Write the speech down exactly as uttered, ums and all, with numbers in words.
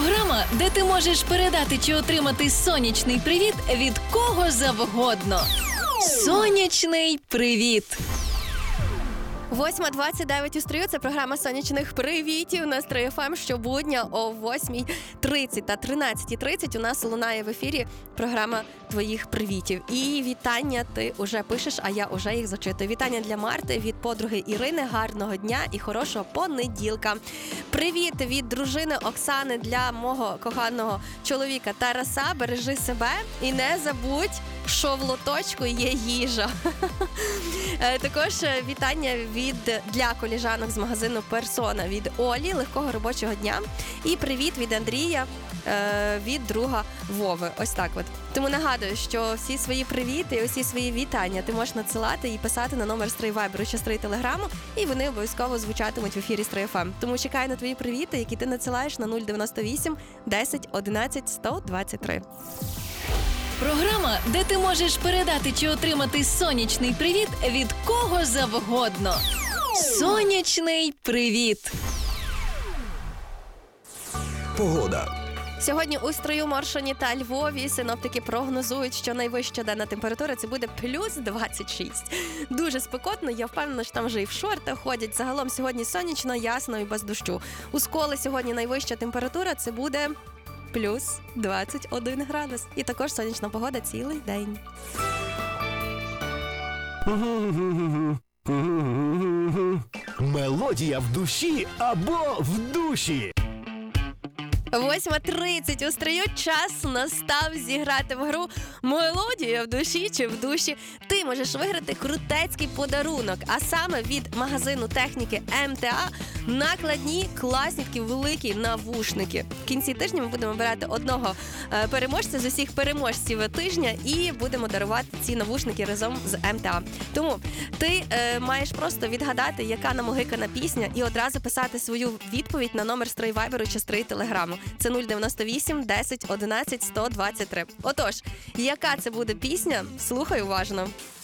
Програма, де ти можеш передати чи отримати сонячний привіт від кого завгодно. Сонячний привіт! восьма двадцять дев'ять у стрію. Це програма сонячних привітів на Стрий еф ем. Щобудня о восьмій тридцять та тринадцятій тридцять у нас лунає в ефірі програма твоїх привітів. І вітання ти уже пишеш, а я уже їх зачитую. Вітання для Марти від подруги Ірини. Гарного дня і хорошого понеділка. Привіт від дружини Оксани для мого коханого чоловіка Тараса. Бережи себе і не забудь, що в лоточку є їжа. Також вітання від для коліжанок з магазину «Персона» від Олі. Легкого робочого дня. І привіт від Андрія від друга Вови. Ось так от. Тому нагадую, що всі свої привіти, усі свої вітання ти можеш надсилати і писати на номер Стрий Вайберу чи Стрий Телеграму, і вони обов'язково звучатимуть в ефірі Стрий еф ем. Тому чекаю на твої привіти, які ти надсилаєш на нуль дев'яносто вісім десять одинадцять сто двадцять три. Програма, де ти можеш передати чи отримати сонячний привіт від кого завгодно. Сонячний привіт! Погода. Сьогодні у Стрию, Моршині та Львові синоптики прогнозують, що найвища денна температура це буде плюс двадцять шість. Дуже спекотно, я впевнена, що там вже і в шортах ходять. Загалом сьогодні сонячно, ясно і без дощу. У Сколі сьогодні найвища температура це буде плюс двадцять один градус. І також сонячна погода цілий день. Мелодія в душі або в душі. восьма тридцять у Стрию. Час настав зіграти в гру «Мелодія в душі чи в душі». Ти можеш виграти крутецький подарунок, а саме від магазину техніки ем те а накладні, класні, такі великі навушники. В кінці тижня ми будемо обирати одного переможця з усіх переможців тижня і будемо дарувати ці навушники разом з ем те а. Тому ти е, маєш просто відгадати, яка намогикана пісня, і одразу писати свою відповідь на номер Стрий Вайберу чи Стрий Телеграму. Це нуль дев'яносто вісім десять одинадцять сто двадцять три. Отож, яка це буде пісня? Слухай уважно.